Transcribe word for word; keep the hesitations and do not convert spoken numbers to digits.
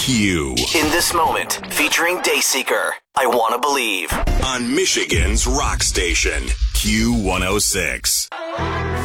Q. In This Moment, featuring Dayseeker, I Wanna Believe. On Michigan's rock station, Q one oh six.